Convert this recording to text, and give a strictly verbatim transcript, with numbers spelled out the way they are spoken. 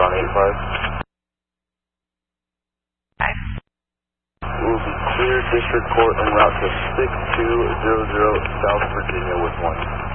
on eight five. We will be clear District Court en route to six two zero zero South Virginia with one.